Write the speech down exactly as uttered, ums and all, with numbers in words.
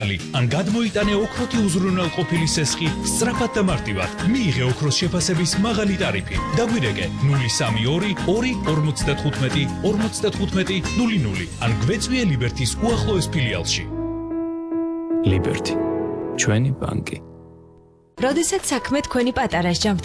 ან გადმოიტანე ოქროთი უზრუნველყოფილი სესხი სწრაფად და მარტივად. მიიღე ოქროს შეფასების მაღალი ტარიფი. დაგვირეკე ნული სამი ორი ორი ორმოცდათხუთმეტი ორმოცდათხუთმეტი ნული ნული ან გვეწვიე ლიბერთის უახლოეს ფილიალში. ლიბერთი, ჩვენი ბანკი. როდესაც საქმე თქვენი პატარა სჯამთ